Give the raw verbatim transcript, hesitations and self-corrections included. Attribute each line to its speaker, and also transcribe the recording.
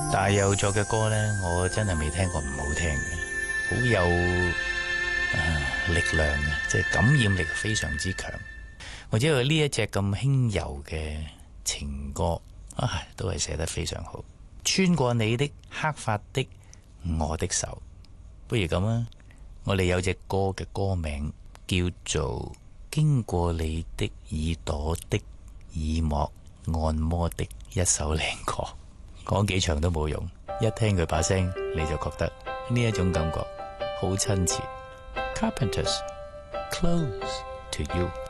Speaker 1: 大佑作嘅歌呢，我真係未聽過唔好聽嘅，好有、呃、力量嘅，即係感染力非常之強。或者佢呢一隻咁輕柔嘅情歌啊，都係寫得非常好。穿過你的黑髮的我的手，不如咁啊，我哋有隻歌嘅歌名叫做經過你的耳朵的耳膜按摩的一首靚歌。講幾長都冇用，一聽佢把聲你就覺得呢一種感覺好親切。Carpenters Close to You。